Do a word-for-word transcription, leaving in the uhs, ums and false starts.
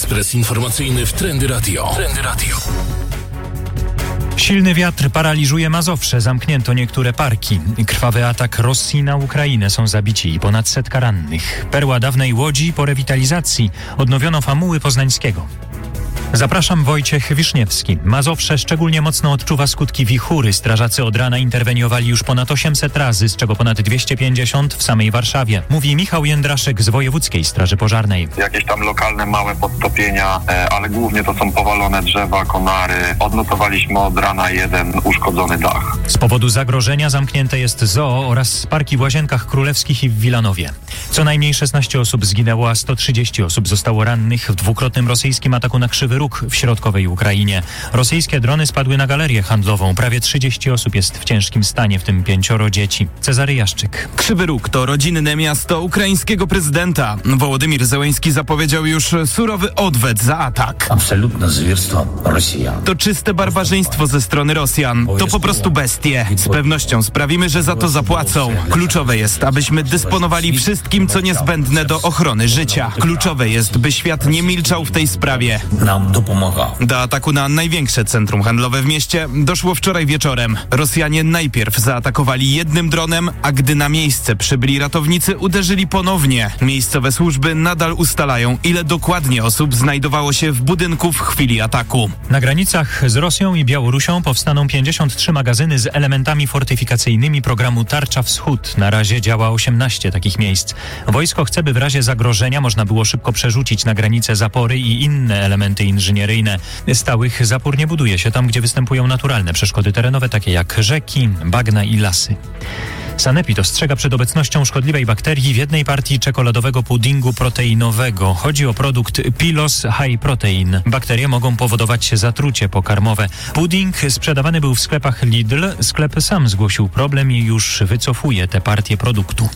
Ekspres informacyjny w Trendy Radio. Trendy Radio. Silny wiatr paraliżuje Mazowsze, zamknięto niektóre parki. Krwawy atak Rosji na Ukrainę, są zabici i ponad setka rannych. Perła dawnej Łodzi po rewitalizacji. Odnowiono famuły Poznańskiego. Zapraszam, Wojciech Wiszniewski. Mazowsze szczególnie mocno odczuwa skutki wichury. Strażacy od rana interweniowali już ponad osiemset razy, z czego ponad dwieście pięćdziesiąt w samej Warszawie. Mówi Michał Jędraszek z Wojewódzkiej Straży Pożarnej. Jakieś tam lokalne małe podtopienia, ale głównie to są powalone drzewa, konary. Odnotowaliśmy od rana jeden uszkodzony dach. Z powodu zagrożenia zamknięte jest zoo oraz parki w Łazienkach Królewskich i w Wilanowie. Co najmniej szesnaście osób zginęło, a sto trzydzieści osób zostało rannych w dwukrotnym rosyjskim ataku na Krzywy Róg w środkowej Ukrainie. Rosyjskie drony spadły na galerię handlową. Prawie trzydzieści osób jest w ciężkim stanie, w tym pięcioro dzieci. Cezary Jaszczyk. Krzywy Róg to rodzinne miasto ukraińskiego prezydenta. Wołodymir Zełenski zapowiedział już surowy odwet za atak. Absolutne zwierstwo Rosjan. To czyste barbarzyństwo ze strony Rosjan. To po prostu bestie. Z pewnością sprawimy, że za to zapłacą. Kluczowe jest, abyśmy dysponowali wszystkim, co niezbędne do ochrony życia. Kluczowe jest, by świat nie milczał w tej sprawie. Nam dopomaga. Do ataku na największe centrum handlowe w mieście doszło wczoraj wieczorem. Rosjanie najpierw zaatakowali jednym dronem, a gdy na miejsce przybyli ratownicy, uderzyli ponownie. Miejscowe służby nadal ustalają, ile dokładnie osób znajdowało się w budynku w chwili ataku. Na granicach z Rosją i Białorusią powstaną pięćdziesiąt trzy magazyny z elementami fortyfikacyjnymi programu Tarcza Wschód. Na razie działa osiemnaście takich miejsc. Wojsko chce, by w razie zagrożenia można było szybko przerzucić na granicę zapory i inne elementy inżynieryjne. Stałych zapór nie buduje się tam, gdzie występują naturalne przeszkody terenowe, takie jak rzeki, bagna i lasy. Sanepid ostrzega przed obecnością szkodliwej bakterii w jednej partii czekoladowego puddingu proteinowego. Chodzi o produkt Pilos High Protein. Bakterie mogą powodować zatrucie pokarmowe. Pudding sprzedawany był w sklepach Lidl. Sklep sam zgłosił problem i już wycofuje tę partię produktu.